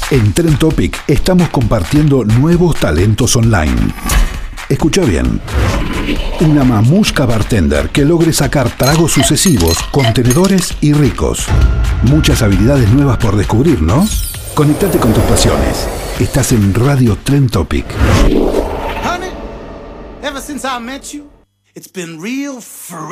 En Trend Topic estamos compartiendo nuevos talentos online. Escucha bien. Una mamushka bartender que logre sacar tragos sucesivos, contenedores y ricos. Muchas habilidades nuevas por descubrir, ¿no? Conectate con tus pasiones. Estás en Radio Trend Topic. Honey, ever since I met you, it's been real